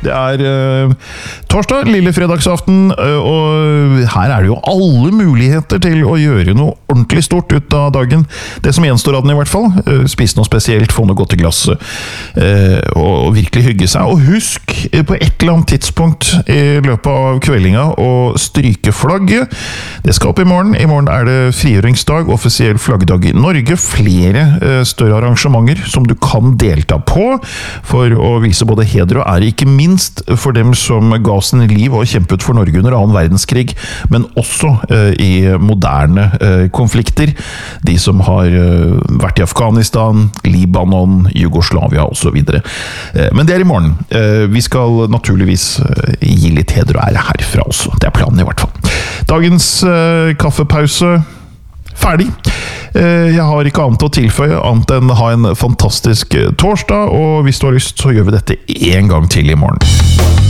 Det torsdag, lille fredagsaften, og her det jo alle muligheter til å gjøre noe ordentlig stort ut av dagen. Det som gjenstår av den i hvert fall. Spise noe spesielt, få noe godt i glasset, og virkelig hygge seg. Og husk på et eller annet tidspunkt i løpet av kveldinga å stryke flagget. Det skal opp i morgen. I morgen det frigjøringsdag, offisiell flaggdag i Norge. Flere større arrangementer som du kan delta på for å vise både heder og ære, ikke minst for dem som ga sine liv og kjempet for Norge under 2. verdenskrig, men også i moderne konflikter. De som har vært i Afghanistan, Libanon, Jugoslavia og så videre. Men det i morgen. Vi skal naturligvis gi litt heder og ære herfra også. Det planen i hvert fall. Dagens kaffepause ferdig. Jeg har ikke annet å tilføye, annet enn ha en fantastisk torsdag, og hvis du har lyst så gjør vi dette en gang til i morgen.